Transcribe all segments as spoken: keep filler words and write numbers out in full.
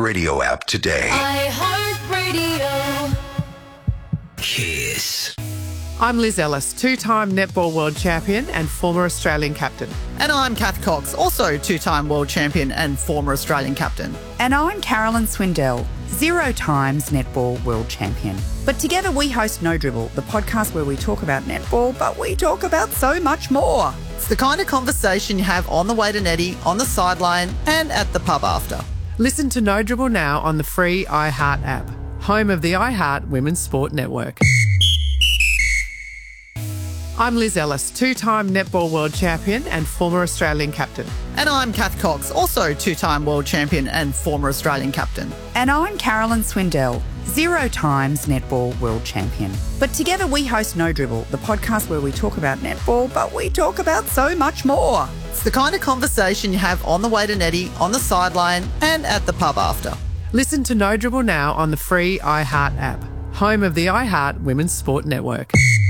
iHeartRadio app today. iHeartRadio. Kiss. I'm Liz Ellis, two-time netball world champion and former Australian captain. And I'm Kath Cox, also two-time world champion and former Australian captain. And I'm Carolyn Swindell, zero times netball world champion. But together we host No Dribble, the podcast where we talk about netball, but we talk about so much more. It's the kind of conversation you have on the way to netty, on the sideline, and at the pub after. Listen to No Dribble now on the free iHeart app, home of the iHeart Women's Sport Network. I'm Liz Ellis, two-time netball world champion and former Australian captain. And I'm Kath Cox, also two-time world champion and former Australian captain. And I'm Carolyn Swindell, zero times netball world champion. But together we host No Dribble, the podcast where we talk about netball, but we talk about so much more. It's the kind of conversation you have on the way to netty, on the sideline, and at the pub after. Listen to No Dribble now on the free iHeart app, home of the iHeart Women's Sport Network.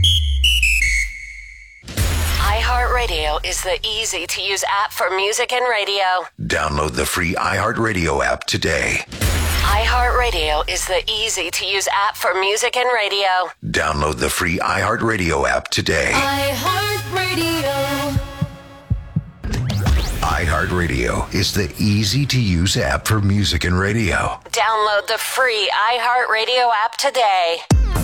iHeartRadio is the easy-to-use app for music and radio. Download the free iHeartRadio app today. iHeartRadio is the easy-to-use app for music and radio. Download the free iHeartRadio app today. iHeartRadio. iHeartRadio is the easy-to-use app for music and radio. Download the free iHeartRadio app today.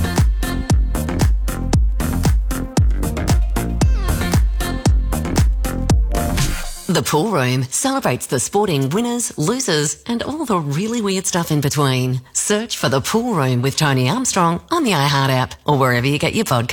The Pool Room celebrates the sporting winners, losers, and all the really weird stuff in between. Search for The Pool Room with Tony Armstrong on the iHeart app or wherever you get your podcast.